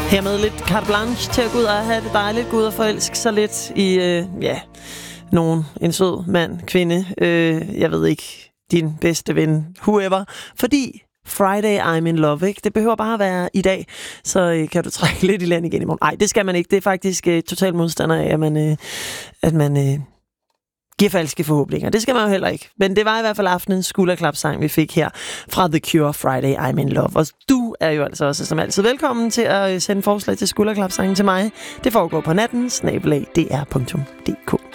Hermed lidt carte blanche til at gå ud og have det dejligt, gå ud og forelske sig lidt i, en sød mand, kvinde, jeg ved ikke, din bedste ven, whoever, fordi Friday I'm in love, ikke? Det behøver bare at være i dag, så kan du trække lidt i land igen i morgen. Nej, det skal man ikke. Det er faktisk total modstander af, at man giver falske forhåbninger. Det skal man jo heller ikke. Men det var i hvert fald aftenens skulderklapsang, vi fik her fra The Cure, Friday I'm in love. Og du er jo altså også som altid velkommen til at sende forslag til skulderklapsangen til mig. Det foregår på natten, @dr.dk.